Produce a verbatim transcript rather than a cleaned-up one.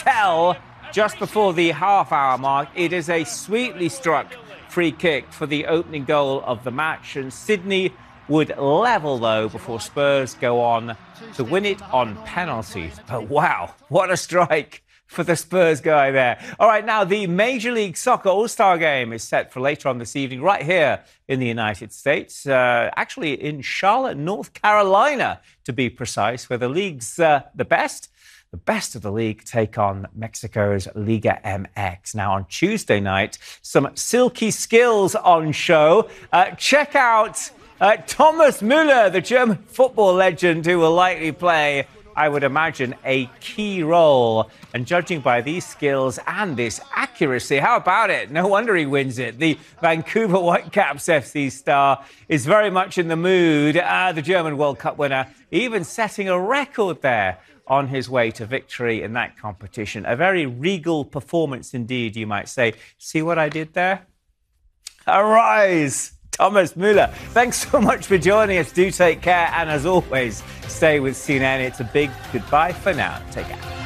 tell just before the half-hour mark. It is a sweetly struck free kick for the opening goal of the match, and Sydney would level, though, before Spurs go on to win it on penalties. But wow, what a strike for the Spurs guy there. All right, now the Major League Soccer All-Star Game is set for later on this evening, right here in the United States, uh, actually in Charlotte, North Carolina, to be precise, where the league's uh, the best. The best of the league take on Mexico's Liga M X. Now, on Tuesday night, some silky skills on show. Uh, check out uh, Thomas Müller, the German football legend, who will likely play, I would imagine, a key role. And judging by these skills and this accuracy, how about it? No wonder he wins it. The Vancouver Whitecaps F C star is very much in the mood. Uh, the German World Cup winner even setting a record there on his way to victory in that competition. A very regal performance indeed, you might say. See what I did there? Arise, Thomas Müller. Thanks so much for joining us. Do take care. And as always, stay with C N N. It's a big goodbye for now. Take care.